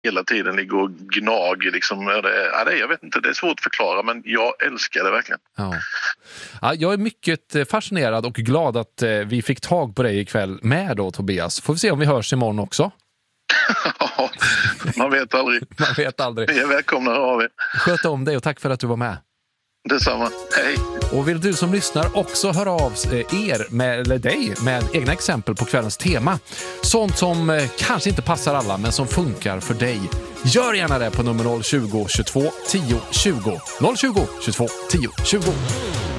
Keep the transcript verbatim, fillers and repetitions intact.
hela tiden ligger och gnager liksom. Det, ja, det, jag vet inte, det är svårt att förklara, men jag älskar det verkligen. Ja. Ja, jag är mycket fascinerad och glad att vi fick tag på dig ikväll med då, Tobias. Får vi se om vi hörs imorgon också. Man vet aldrig. Man vet aldrig. Ni är välkomna av er. Sköt om dig och tack för att du var med. Detsamma. Hej. Och vill du som lyssnar också höra av er med, eller dig med egna exempel på kvällens tema. Sånt som kanske inte passar alla men som funkar för dig. Gör gärna det på nummer noll tjugo, tjugotvå, tio, tjugo. noll tjugo, tjugotvå, tio, tjugo.